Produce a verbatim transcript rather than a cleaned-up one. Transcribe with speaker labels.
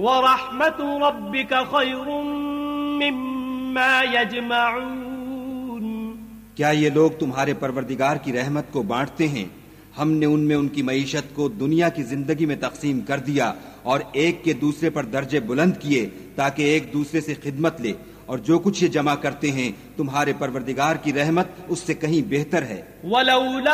Speaker 1: वरहमतु रब्बिका खैरुम मिम्मा यजमऊन।
Speaker 2: क्या ये लोग तुम्हारे परवरदिगार की रहमत को बांटते हैं? हमने उनमें उनकी मईशत को दुनिया की जिंदगी में तकसीम कर दिया और एक के दूसरे पर दर्जे बुलंद किए ताकि एक दूसरे से खिदमत ले, और जो कुछ ये जमा करते हैं तुम्हारे परवरदिगार की रहमत उससे कहीं बेहतर है।